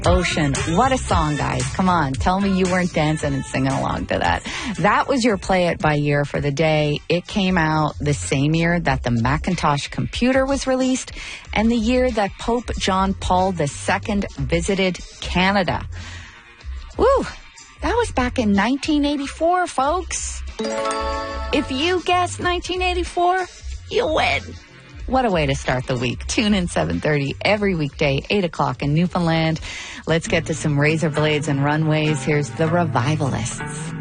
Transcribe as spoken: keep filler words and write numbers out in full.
Ocean. What a song, guys. Come on. Tell me you weren't dancing and singing along to that. That was your Play It by year for the day. It came out the same year that the Macintosh computer was released and the year that Pope John Paul the Second visited Canada. Woo! That was back in nineteen eighty-four, folks. If you guessed nineteen eighty-four, you win. What a way to start the week. Tune in seven thirty every weekday, eight o'clock in Newfoundland. Let's get to some razor blades and runways. Here's the Revivalists.